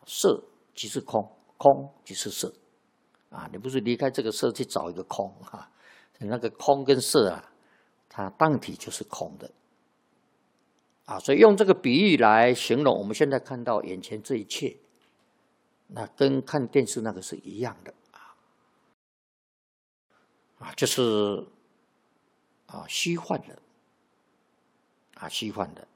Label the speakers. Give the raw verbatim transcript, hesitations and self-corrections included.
Speaker 1: 色即是空，空即是色啊，你不是离开这个色去找一个空啊，那个空跟色啊，它当体就是空的啊，所以用这个比喻来形容我们现在看到眼前这一切，那跟看电视那个是一样的啊，啊，就是啊虚幻的啊虚幻的。